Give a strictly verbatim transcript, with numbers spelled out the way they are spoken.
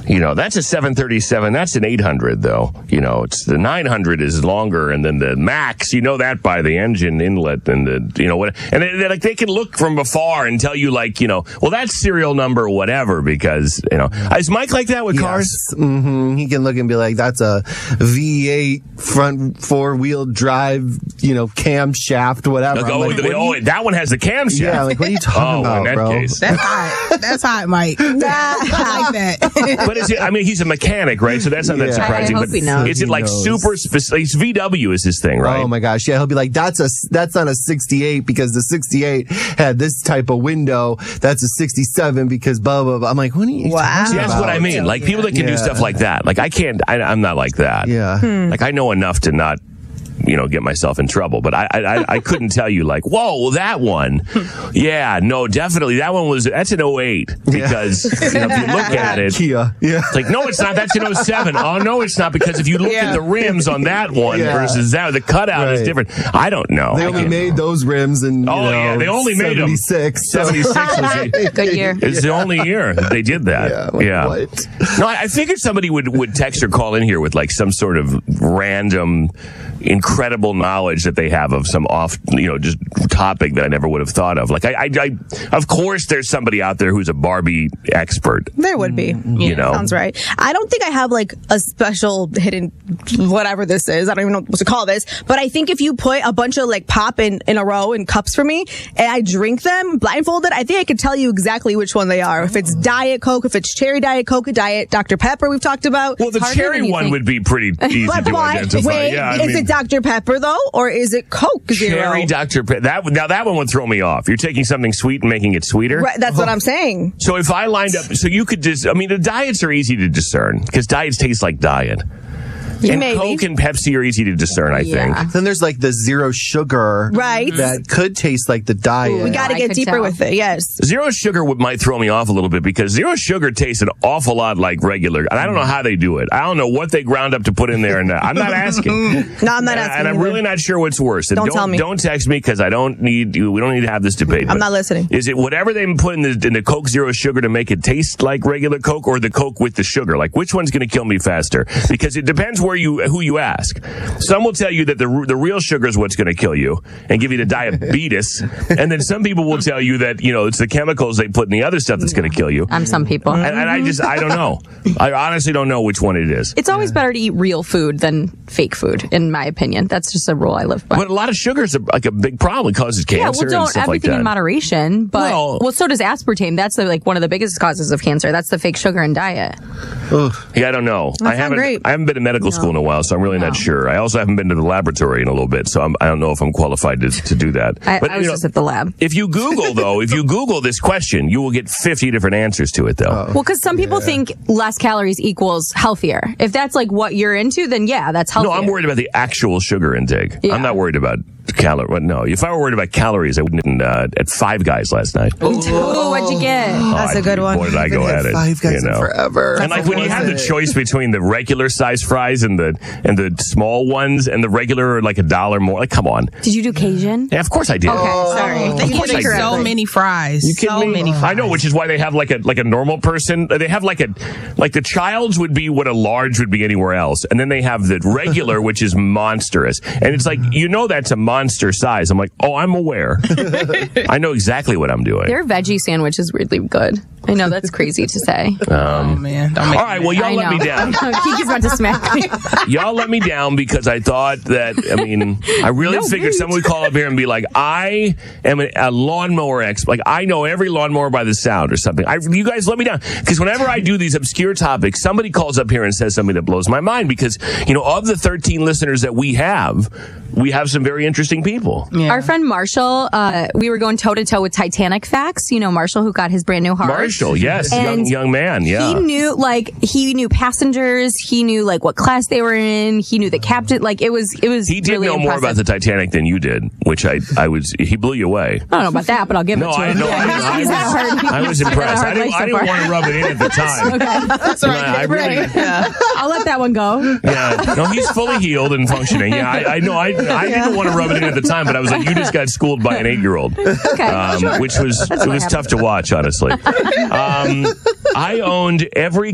You know, that's a seven thirty-seven. That's an eight hundred, though. You know, it's the nine hundred is longer, and then the Max, you know that by the engine inlet and the, you know, what, and they, they, like they can look from afar and tell you, like, you know, well, that's serial number whatever, because, you know, is Mike like that with yes. cars? Mm-hmm. He can look and be like, that's a V eight front four wheel drive, you know, camshaft, whatever. Like, oh, like, the, oh, that one has the camshaft. Yeah, like, what are you talking oh, about, in that bro? case. That's hot. That's hot, Mike. I like that. But is it, I mean, he's a mechanic, right? So that's not that Yeah. surprising. I hope but he knows. is it like He knows. super specific? V W is his thing, right? Oh my gosh, yeah, he'll be like, that's a that's not a sixty-eight because the sixty-eight had this type of window. That's a sixty-seven because blah blah blah. I'm like, what are you Wow. talking See, that's about? what I mean. Like people that can do Yeah. stuff like that. Like I can't. I, I'm not like that. Yeah. Hmm. Like I know enough to not, you know, get myself in trouble. But I, I, I couldn't tell you like, whoa, well, that one. Yeah, no, definitely that one was. That's an oh eight because you know, if you look at it, Kia. Yeah. it's like, no, it's not. That's an oh seven. Oh, no, it's not because if you look Yeah. at the rims on that one Yeah. versus that, the cutout is Right. different. I don't know. They I only can't- made those rims in you Oh, know, yeah, they only made 'em. seventy-six. so- seventy-six was the, Good year. It's the only year that they did that. Yeah, like, yeah. what? No, I, I figured somebody would, would text or call in here with like some sort of random, incredible knowledge that they have of some off, you know, just topic that I never would have thought of. Like, I, I, I of course, there's somebody out there who's a Barbie expert. There would be. You know, Sounds right. I don't think I have like a special hidden whatever this is. I don't even know what to call this. But I think if you put a bunch of like pop in, in a row in cups for me and I drink them blindfolded, I think I could tell you exactly which one they are. If it's Diet Coke, if it's Cherry Diet Coke, Diet Doctor Pepper we've talked about. well, the harder cherry than you one think. would be pretty easy But to why? identify. Wait, yeah, I is mean, it Doctor Pepper though? Or is it Coke Zero? cherry Doctor Pe- that now that one would throw me off. You're taking something sweet and making it sweeter. Right, that's what I'm saying. So if I lined up, so you could just, I mean, the diets are easy to discern because diets taste like diet. And Maybe. Coke and Pepsi are easy to discern, I Yeah. think. Then there's like the zero sugar, Right. That could taste like the diet. We got to I get could deeper tell. with it. Yes. Zero sugar would, might throw me off a little bit because zero sugar tastes an awful lot like regular. And I don't know how they do it. I don't know what they ground up to put in there. And uh, I'm not asking. No, I'm not and, asking. and I'm either. really not sure what's worse. And Don't tell me. Don't text me because I don't need you. We don't need to have this debate. I'm But not listening. Is it whatever they put in the, in the Coke Zero Sugar to make it taste like regular Coke, or the Coke with the sugar? Like which one's going to kill me faster? Because it depends where you who you ask. Some will tell you that the the real sugar is what's going to kill you and give you the diabetes, and then some people will tell you that you know it's the chemicals they put in the other stuff that's going to kill you. I'm some people. And, and I just I don't know. I honestly don't know which one it is. It's always better to eat real food than fake food, in my opinion. That's just a rule I live by. But a lot of sugar is a, like a big problem. It causes cancer Yeah, well, and don't stuff like everything that. in moderation, but Well- well, so does aspartame. That's the, like one of the biggest causes of cancer. That's the fake sugar in diet. Yeah, I don't know. I sound haven't. great. I haven't been to medical school in a while, so I'm really No. not sure. I also haven't been to the laboratory in a little bit, so I'm, I don't know if I'm qualified to, to do that. I, but I was you know, just at the lab. if you Google though, if you Google this question, you will get fifty different answers to it though. Well, because some people think less calories equals healthier. If that's like what you're into, then yeah, that's healthier. No, I'm worried about the actual sugar intake. Yeah. I'm not worried about calorie. Well, no, if I were worried about calories, I wouldn't eat uh, at Five Guys last night. Ooh, what'd you get? That's Oh, a good I- one. Boy, did I I've go had at it. Five Guys you in know. forever. And like when you have the choice between the regular size fries and the and the small ones and the regular are like a dollar more. Like, come on. Did you do Cajun? Yeah, of course I did. Okay, sorry. They Of give course you I did. so many fries. You kidding so me? many fries. I know, which is why they have like a like a normal person. They have like a like the child's would be what a large would be anywhere else, and then they have the regular, which is monstrous. And it's like you know that's a monster size. I'm like, oh, I'm aware. I know exactly what I'm doing. Their veggie sandwich is weirdly good. I know that's crazy to say. Oh man! Don't make All right, well, y'all I let me know. down. Kiki's about to smack me. Y'all let me down because I thought that, I mean, I really No, figured wait. someone would call up here and be like, I am a, a lawnmower expert. Like, I know every lawnmower by the sound or something. I, you guys let me down. Because whenever I do these obscure topics, somebody calls up here and says something that blows my mind. Because, you know, of the thirteen listeners that we have, we have some very interesting people. Yeah. Our friend Marshall, uh, we were going toe to toe with Titanic facts. You know, Marshall, who got his brand new heart. Marshall, yes, young, And young man, yeah. He knew, like, he knew passengers. He knew, like, what class they were in. He knew the captain. Like, it was, it was. He did really know more impressive. about the Titanic than you did, which I, I was, he blew you away. I don't know about that, but I'll give No, it to I him. know. Yeah, I, he's- I, he's had a was, hard- I was he's had a impressed. hard I didn't, life I so didn't far. want to rub it in at the time. Okay. That's You know, right. I really, Yeah. I'll let that one go. yeah. No, he's fully healed and functioning. Yeah, I, I know. I, I didn't want to rub it in at the time, but I was like, you just got schooled by an eight-year-old, Okay, um, sure. which was That's it what was happened. tough to watch, honestly. Um, I owned every